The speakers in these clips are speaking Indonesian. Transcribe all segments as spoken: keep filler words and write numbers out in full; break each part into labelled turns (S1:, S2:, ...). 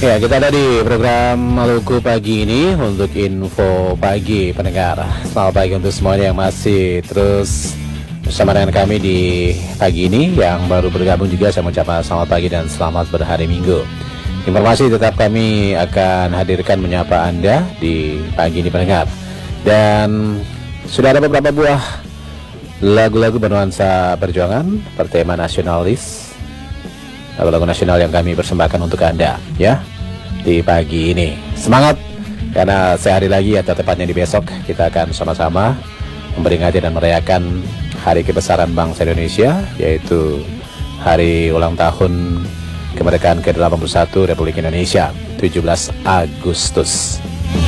S1: Ya, kita ada di program Maluku pagi ini untuk info pagi pendengar. Selamat pagi untuk semuanya yang masih terus bersama dengan kami di pagi ini. Yang baru bergabung juga saya mengucapkan selamat pagi dan selamat berhari Minggu. Informasi tetap kami akan hadirkan menyapa Anda di pagi ini pendengar. Dan sudah ada beberapa buah lagu-lagu bernuansa perjuangan bertema nasionalis, lagu-lagu nasional yang kami persembahkan untuk Anda ya di pagi ini. Semangat, karena sehari lagi atau tepatnya di besok kita akan sama-sama memperingati dan merayakan hari kebesaran bangsa Indonesia, yaitu hari ulang tahun kemerdekaan ke delapan puluh satu Republik Indonesia, tujuh belas Agustus.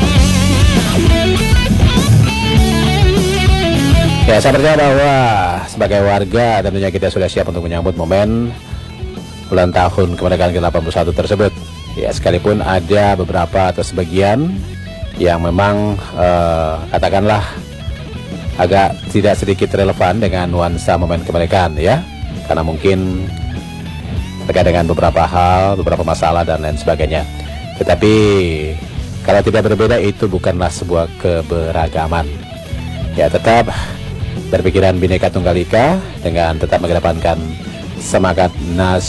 S1: Ya, saya percaya bahwa sebagai warga tentunya kita sudah siap untuk menyambut momen ulang tahun kemerdekaan ke delapan puluh satu tersebut. Ya, sekalipun ada beberapa atau sebagian yang memang eh, katakanlah agak tidak sedikit relevan dengan nuansa momen kemerdekaan ya, karena mungkin terkait dengan beberapa hal, beberapa masalah dan lain sebagainya. Tetapi kalau tidak berbeda itu bukanlah sebuah keberagaman. Ya, tetap berpikiran Bhinneka Tunggal Ika dengan tetap mengedepankan semangat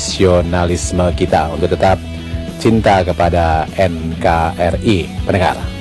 S1: nasionalisme kita untuk tetap cinta kepada N K R I pendengar.